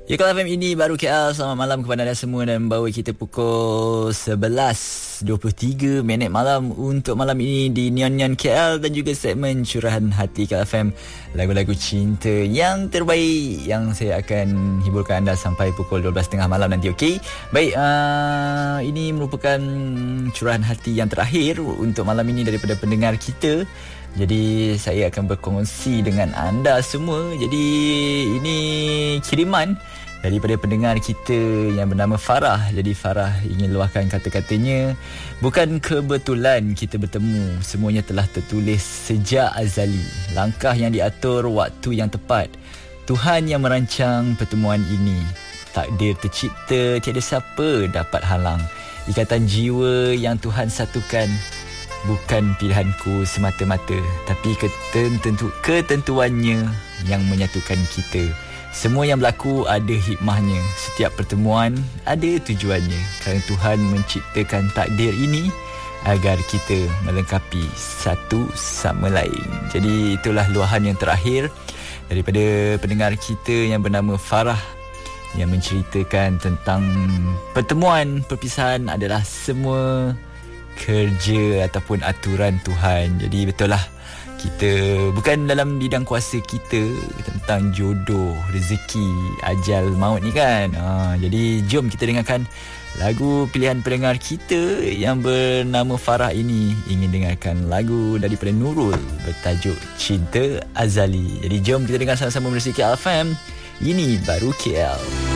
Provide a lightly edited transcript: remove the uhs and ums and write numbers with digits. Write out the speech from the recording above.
Ya, Kalau FM ini baru KL. Selamat malam kepada anda semua dan bawa kita pukul 11.23 malam untuk malam ini di Nyan KL dan juga segmen Curahan Hati KL FM, lagu-lagu cinta yang terbaik yang saya akan hiburkan anda sampai pukul 12.30 malam nanti. Okey. Baik, ini merupakan curahan hati yang terakhir untuk malam ini daripada pendengar kita. Jadi saya akan berkongsi dengan anda semua. Jadi ini kiriman daripada pendengar kita yang bernama Farah. Jadi Farah ingin luahkan kata-katanya. Bukan kebetulan kita bertemu, semuanya telah tertulis sejak azali. Langkah yang diatur, waktu yang tepat. Tuhan yang merancang pertemuan ini. Takdir tercipta, tiada siapa dapat halang. Ikatan jiwa yang Tuhan satukan. Bukan pilihanku semata-mata, tapi ketentuannya yang menyatukan kita. Semua yang berlaku ada hikmahnya. Setiap pertemuan ada tujuannya. Kerana Tuhan menciptakan takdir ini agar kita melengkapi satu sama lain. Jadi itulah luahan yang terakhir daripada pendengar kita yang bernama Farah, yang menceritakan tentang pertemuan, perpisahan adalah semua kerja ataupun aturan Tuhan. Jadi betul lah, kita bukan dalam bidang kuasa kita tentang jodoh, rezeki, ajal, maut ni kan. Jadi jom kita dengarkan lagu pilihan pendengar kita yang bernama Farah ini. Ingin dengarkan lagu daripada Nurul bertajuk Cinta Azali. Jadi jom kita dengar sama-sama bersama KL FM. Ini baru KL.